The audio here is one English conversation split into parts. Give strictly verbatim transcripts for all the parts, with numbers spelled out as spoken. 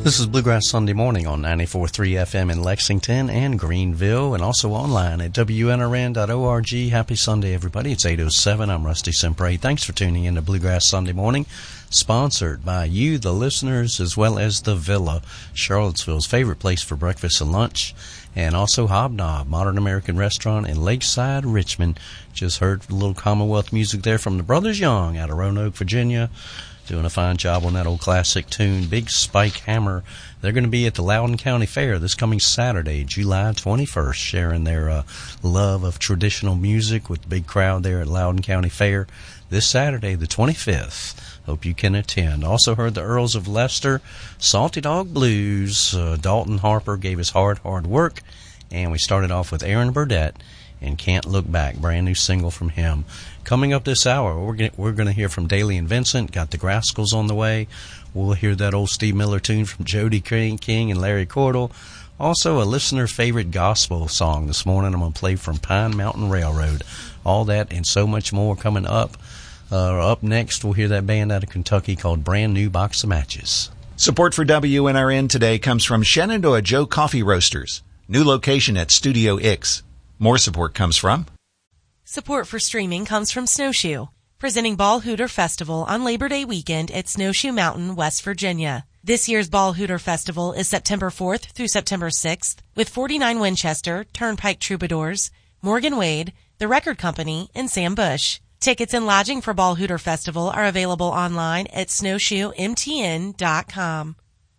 This is Bluegrass Sunday Morning on ninety-four point three F M in Lexington and Greenville, and also online at W N R N dot org. Happy Sunday, everybody. It's eight oh seven. I'm Rusty Sempre. Thanks for tuning in to Bluegrass Sunday Morning, sponsored by you, the listeners, as well as the Villa, Charlottesville's favorite place for breakfast and lunch, and also Hobnob, modern American restaurant in Lakeside, Richmond. Just heard a little Commonwealth music there from the Brothers Young out of Roanoke, Virginia. Doing a fine job on that old classic tune, Big Spike Hammer. They're going to be at the Loudoun County Fair this coming Saturday, July twenty-first, sharing their uh, love of traditional music with the big crowd there at Loudoun County Fair this Saturday, the twenty-fifth. Hope you can attend. Also heard the Earls of Leicester, Salty Dog Blues. Uh, Dalton Harper gave us hard, hard work. And we started off with Aaron Burdett and Can't Look Back, brand new single from him. Coming up this hour, we're going we're going to hear from Daly and Vincent. Got the Grascals on the way. We'll hear that old Steve Miller tune from Jody King and Larry Cordell. Also, a listener favorite gospel song this morning. I'm going to play from Pine Mountain Railroad. All that and so much more coming up. Uh, up next, we'll hear that band out of Kentucky called Brand New Box of Matches. Support for W N R N today comes from Shenandoah Joe Coffee Roasters. New location at Studio Ix. More support comes from... Support for streaming comes from Snowshoe, presenting Ball Hooter Festival on Labor Day weekend at Snowshoe Mountain, West Virginia. This year's Ball Hooter Festival is September fourth through September sixth with forty-nine Winchester, Turnpike Troubadours, Morgan Wade, The Record Company, and Sam Bush. Tickets and lodging for Ball Hooter Festival are available online at snowshoe m t n dot com.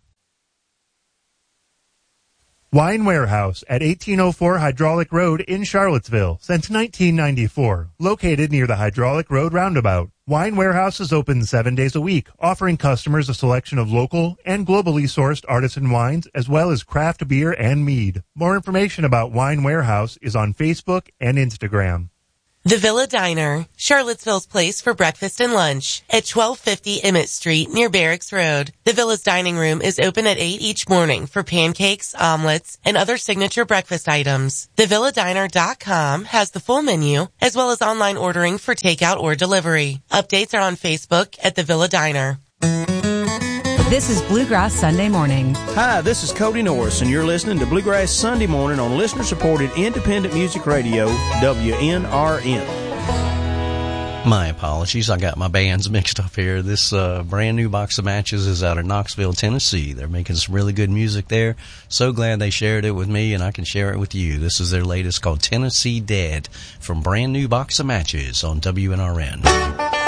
Wine Warehouse at eighteen oh four Hydraulic Road in Charlottesville since nineteen ninety-four, located near the Hydraulic Road roundabout. Wine Warehouse is open seven days a week, offering customers a selection of local and globally sourced artisan wines, as well as craft beer and mead. More information about Wine Warehouse is on Facebook and Instagram. The Villa Diner, Charlottesville's place for breakfast and lunch, at twelve fifty Emmett Street near Barracks Road. The Villa's dining room is open at eight each morning for pancakes, omelets, and other signature breakfast items. the villa diner dot com has the full menu, as well as online ordering for takeout or delivery. Updates are on Facebook at The Villa Diner. This is Bluegrass Sunday Morning. Hi, this is Cody Norris, and you're listening to Bluegrass Sunday Morning on listener-supported independent music radio, W N R N. My apologies, I got my bands mixed up here. This uh, brand new box of matches is out of Knoxville, Tennessee. They're making some really good music there. So glad they shared it with me, and I can share it with you. This is their latest called Tennessee Dead from Brand New Box of Matches on W N R N.